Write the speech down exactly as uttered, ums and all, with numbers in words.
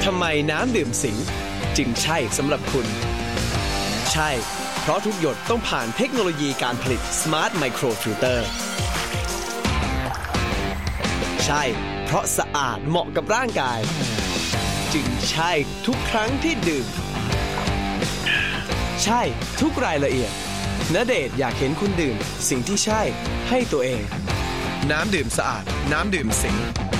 ทำไมน้ำดื่มสิงจึงใช่สำหรับคุณใช่เพราะทุกหยดต้องผ่านเทคโนโลยีการผลิต Smart Micro Filter ใช่เพราะสะอาดเหมาะกับร่างกายจึงใช่ทุกครั้งที่ดื่มใช่ทุกรายละเอียดณเดชน์อยากเห็นคุณดื่มสิ่งที่ใช่ให้ตัวเองน้ำดื่มสะอาดน้ำดื่มสิง